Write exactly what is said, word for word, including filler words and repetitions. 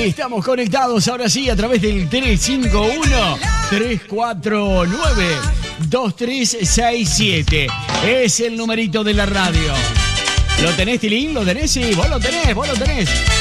Estamos conectados ahora sí a través del tres cinco uno, tres cuatro nueve, dos tres seis siete. Es el numerito de la radio. ¿Lo tenés, Tilín? ¿Lo tenés? Sí, vos lo tenés, vos lo tenés.